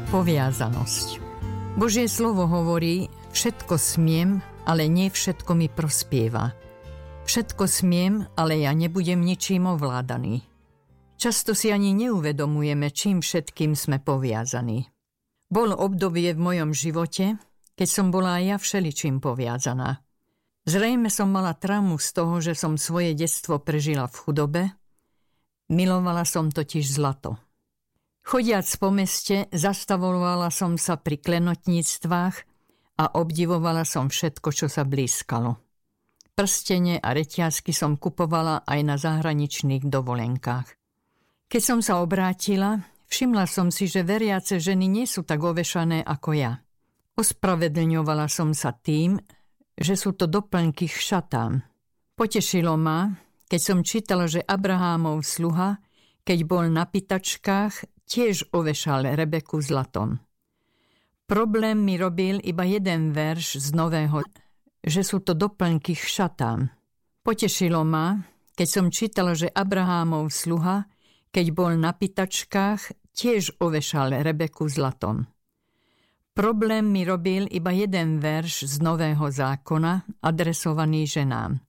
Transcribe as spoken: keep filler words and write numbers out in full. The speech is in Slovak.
Poviazanosť. Božie slovo hovorí, všetko smiem, ale nie všetko mi prospieva. Všetko smiem, ale ja nebudem ničím ovládaný. Často si ani neuvedomujeme, čím všetkým sme poviazaní. Bol obdobie v mojom živote, keď som bola aj ja všeličím poviazaná. Zrejme som mala traumu z toho, že som svoje detstvo prežila v chudobe. Milovala som totiž zlato. Chodiac po meste, zastavovala som sa pri klenotníctvách a obdivovala som všetko, čo sa blízkalo. Prstene a reťazky som kupovala aj na zahraničných dovolenkách. Keď som sa obrátila, všimla som si, že veriace ženy nie sú tak ovešané ako ja. Ospravedlňovala som sa tým, že sú to doplnky k šatám. Potešilo ma, keď som čítala, že Abrahámov sluha, keď bol na pýtačkách, tiež ovešal Rebeku zlatom. Problém mi robil iba jeden verš z Nového, že sú to doplnky k šatám. Potešilo ma, keď som čítala, že Abrahámov sluha, keď bol na pýtačkách, tiež ovešal Rebeku zlatom. Problém mi robil iba jeden verš z Nového zákona, adresovaný ženám.